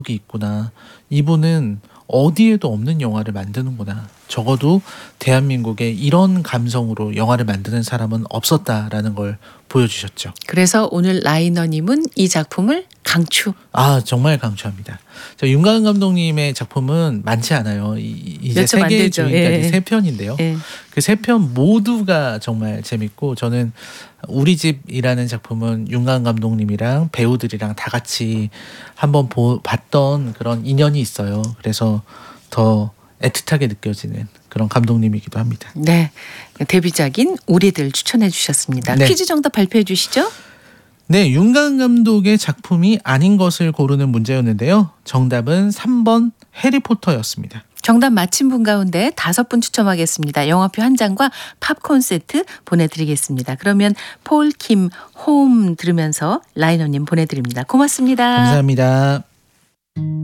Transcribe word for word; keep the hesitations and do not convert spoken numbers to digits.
이 있구나. 이분은 어디에도 없는 영화를 만드는구나. 적어도 대한민국에 이런 감성으로 영화를 만드는 사람은 없었다라는 걸 보여주셨죠. 그래서 오늘 라이너님은 이 작품을 강추. 아 정말 강추합니다. 저 윤가은 감독님의 작품은 많지 않아요. 이, 이제 몇 점 안 세계의 되죠. 주인까지 예. 세 편인데요. 예. 그 세 편 모두가 정말 재밌고 저는 우리 집이라는 작품은 윤가은 감독님이랑 배우들이랑 다 같이 한번 보, 봤던 그런 인연이 있어요. 그래서 더 애틋하게 느껴지는 그런 감독님이기도 합니다. 네, 데뷔작인 우리들 추천해 주셨습니다. 네. 퀴즈 정답 발표해 주시죠. 네, 윤가은 감독의 작품이 아닌 것을 고르는 문제였는데요. 정답은 삼 번 해리포터였습니다. 정답 맞힌 분 가운데 다섯 분 추첨하겠습니다. 영화표 한 장과 팝콘 세트 보내드리겠습니다. 그러면 폴 킴 홈 들으면서 라이너님 보내드립니다. 고맙습니다. 감사합니다.